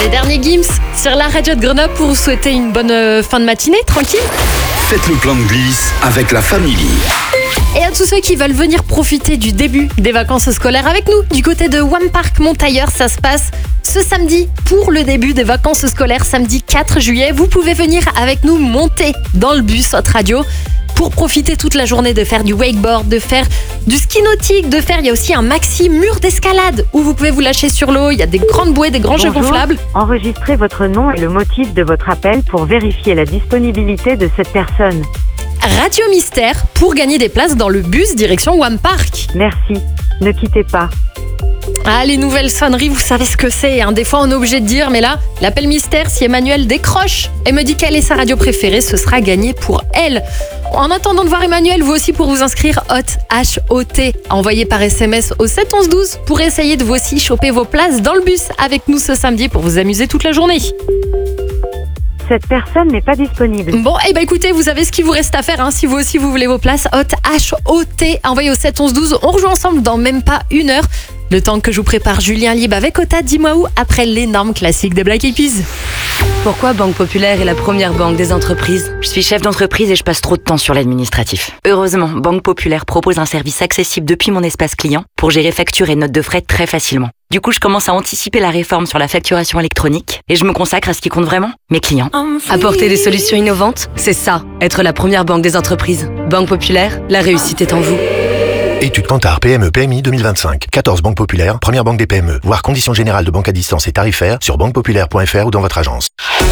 Les derniers Gims sur la radio de Grenoble pour vous souhaiter une bonne fin de matinée, tranquille. Faites le plein de glisse avec la famille. Et à tous ceux qui veulent venir profiter du début des vacances scolaires avec nous, du côté de Wamppark Montailleur, ça se passe ce samedi pour le début des vacances scolaires, samedi 4 juillet. Vous pouvez venir avec nous monter dans le bus Hot Radio pour profiter toute la journée de faire du wakeboard, de faire du ski nautique, il y a aussi un maxi mur d'escalade où vous pouvez vous lâcher sur l'eau, il y a des grandes bouées, des grands jeux gonflables. Enregistrez votre nom et le motif de votre appel pour vérifier la disponibilité de cette personne. Radio Mystère pour gagner des places dans le bus direction Wamppark. Merci, ne quittez pas. Ah, les nouvelles sonneries, vous savez ce que c'est, hein. Des fois on est obligé de dire, mais là, l'appel mystère, si Emmanuel décroche et me dit quelle est sa radio préférée, ce sera gagné pour elle. En attendant de voir Emmanuel, vous aussi pour vous inscrire, H-O-T, envoyé par SMS au 7 11 12 pour essayer de vous aussi choper vos places dans le bus avec nous ce samedi pour vous amuser toute la journée. Cette personne n'est pas disponible. Bon, écoutez, vous savez ce qu'il vous reste à faire, hein, si vous aussi vous voulez vos places, H-O-T, envoyé au 7 11 12. On rejoue ensemble dans même pas une heure. Le temps que je vous prépare Julien Libre avec Ota, dis-moi où, après l'énorme classique des Black Eyed Peas. Pourquoi Banque Populaire est la première banque des entreprises ? Je suis chef d'entreprise et je passe trop de temps sur l'administratif. Heureusement, Banque Populaire propose un service accessible depuis mon espace client pour gérer factures et notes de frais très facilement. Du coup, je commence à anticiper la réforme sur la facturation électronique et je me consacre à ce qui compte vraiment, mes clients. Apporter des solutions innovantes, c'est ça, être la première banque des entreprises. Banque Populaire, la réussite est en vous. Étude Kantar PME PMI 2025. 14 banques populaires, première banque des PME. Voir conditions générales de banque à distance et tarifaires sur banquepopulaire.fr ou dans votre agence.